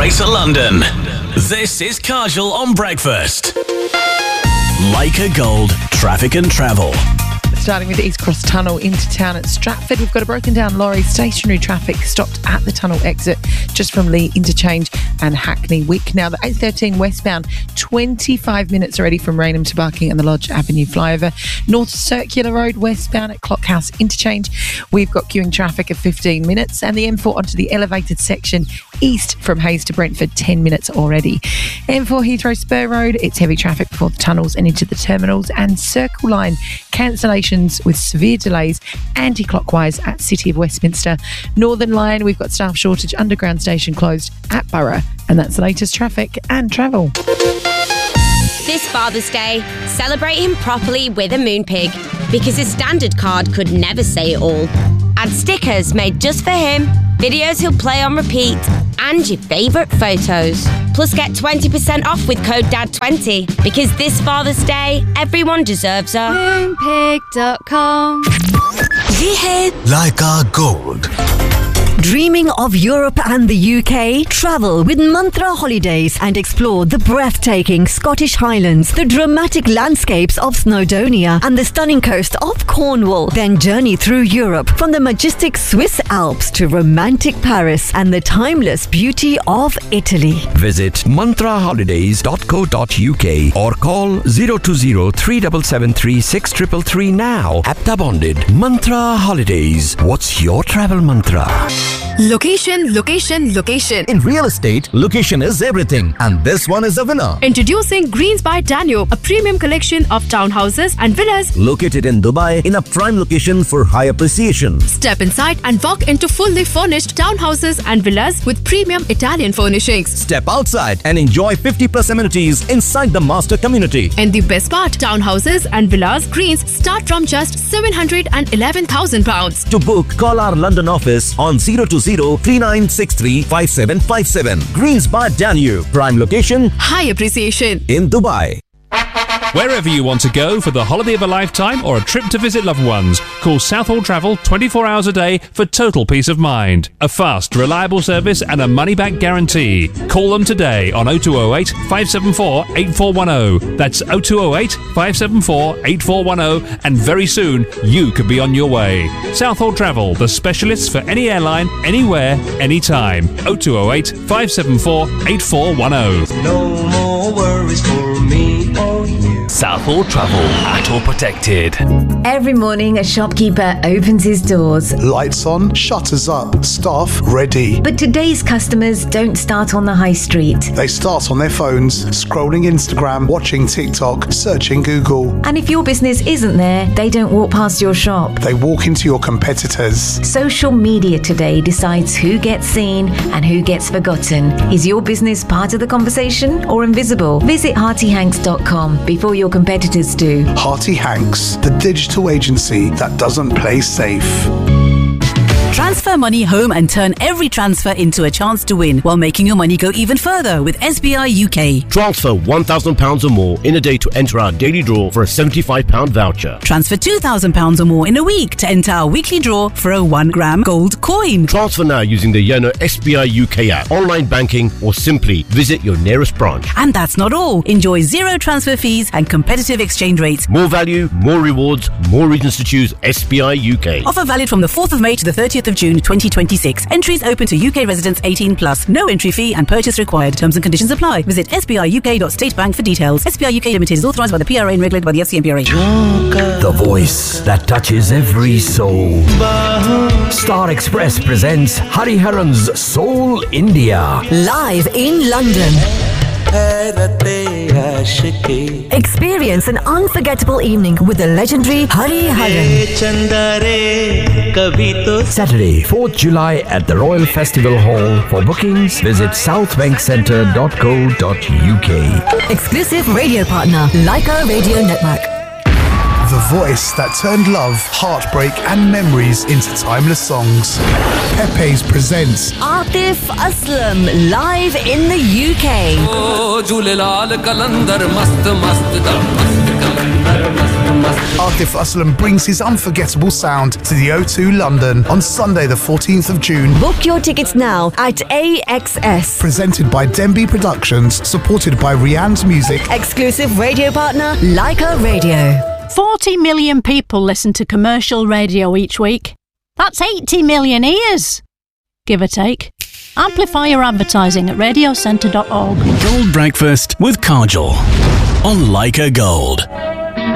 Greater London. This is Kajal on Breakfast. Leica Gold, traffic and travel. Starting with the East Cross Tunnel into town at Stratford, we've got a broken down lorry, stationary traffic stopped at the tunnel exit just from Lee Interchange and Hackney Wick. Now the 813 westbound, 25 minutes already from Raynham to Barking and the Lodge Avenue flyover. North Circular Road westbound at Clockhouse Interchange, we've got queuing traffic of 15 minutes, and the M4 onto the elevated section east from Hayes to Brentford, 10 minutes already. M4 Heathrow Spur Road, it's heavy traffic before the tunnels and into the terminals, and Circle Line cancellations with severe delays anti-clockwise at City of Westminster. Northern Line, we've got staff shortage, underground station closed at Borough, and that's the latest traffic and travel. This Father's Day, celebrate him properly with a Moonpig, because his standard card could never say it all. Add stickers made just for him, videos he'll play on repeat, and your favourite photos. Plus get 20% off with code DAD20, because this Father's Day, everyone deserves a Moonpig.com. ये है Leica Gold. Dreaming of Europe and the UK? Travel with Mantra Holidays and explore the breathtaking Scottish Highlands, the dramatic landscapes of Snowdonia and the stunning coast of Cornwall. Then journey through Europe from the majestic Swiss Alps to romantic Paris and the timeless beauty of Italy. Visit mantraholidays.co.uk or call 020-3773-6333 now. APTA bonded. Mantra Holidays. What's your travel mantra? Location, location, location. In real estate, location is everything, and this one is a winner. Introducing Greens by Danube, a premium collection of townhouses and villas located in Dubai in a prime location for high appreciation. Step inside and walk into fully furnished townhouses and villas with premium Italian furnishings. Step outside and enjoy 50+ amenities inside the master community. And the best part, townhouses and villas Greens start from just £711,000. To book, call our London office on 020-3963-5757. Greens by Danube. Prime location, high appreciation in Dubai. Wherever you want to go for the holiday of a lifetime or a trip to visit loved ones, call Southall Travel 24 hours a day for total peace of mind. A fast, reliable service and a money-back guarantee. Call them today on 0208 574 8410. That's 0208 574 8410, and very soon you could be on your way. Southall Travel, the specialists for any airline, anywhere, anytime. 0208 574 8410. No more worries for me or you. Southall Travel, ATOR protected. Every morning a shopkeeper opens his doors. Lights on, shutters up, staff ready. But today's customers don't start on the high street. They start on their phones, scrolling Instagram, watching TikTok, searching Google. And if your business isn't there, they don't walk past your shop. They walk into your competitors. Social media today decides who gets seen and who gets forgotten. Is your business part of the conversation or invisible? Visit HeartyHanks.com before your competitors do. Hearty Hanks, the digital agency that doesn't play safe. Transfer money home and turn every transfer into a chance to win while making your money go even further with SBI UK. Transfer £1,000 or more in a day to enter our daily draw for a £75 voucher. Transfer £2,000 or more in a week to enter our weekly draw for a 1 gram gold coin. Transfer now using the Yono SBI UK app, online banking, or simply visit your nearest branch. And that's not all. Enjoy zero transfer fees and competitive exchange rates. More value, more rewards, more reasons to choose SBI UK. Offer valid from the 4th of May to the 30th of June 2026. Entries open to UK residents 18+. No entry fee and purchase required. Terms and conditions apply. Visit sbiuk.statebank for details. SBI UK Limited is authorised by the PRA and regulated by the FCMPRA. The voice that touches every soul. Star Express presents Hariharan's Soul India. Live in London. Experience an unforgettable evening with the legendary Hariharan. Saturday, 4th July at the Royal Festival Hall. For bookings, visit southbankcentre.co.uk. Exclusive radio partner, Leica Radio Network. The voice that turned love, heartbreak and memories into timeless songs. Pepe's presents Atif Aslam live in the UK. Artif Aslam brings his unforgettable sound to the O2 London on Sunday the 14th of June. Book your tickets now at AXS. Presented by Denby Productions, supported by Rianne's Music. Exclusive radio partner, Leica Radio. 40 million people listen to commercial radio each week. That's 80 million ears, give or take. Amplify your advertising at radiocentre.org. Gold Breakfast with Kajal on Leica Gold.